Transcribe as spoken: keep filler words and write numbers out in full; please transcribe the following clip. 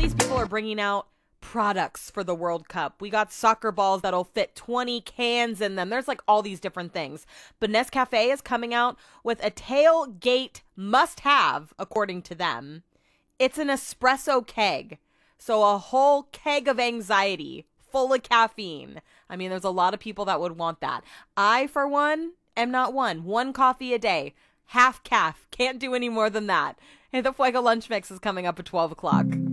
these people are bringing out products for the World Cup. We got soccer balls that'll fit twenty cans in them. There's like all these different things. But Nescafe is coming out with a tailgate must-have, according to them. It's an espresso keg. So a whole keg of anxiety full of caffeine. I mean, there's a lot of people that would want that. I, for one, am not one. One coffee a day. Half calf. Can't do any more than that. Hey, the Fuego Lunch Mix is coming up at twelve o'clock.